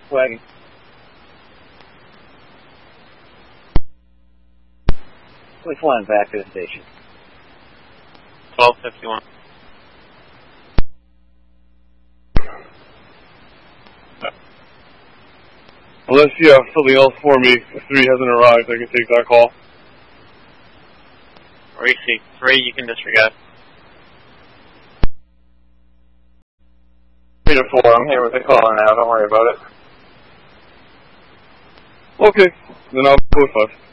Wagon. Which one back to the station? 1251. Unless you have something else for me, if 3 hasn't arrived, I can take that call. Receipt 3, you can disregard. 3 to 4, I'm here with the caller now, don't worry about it. Okay, then I'll go with 5.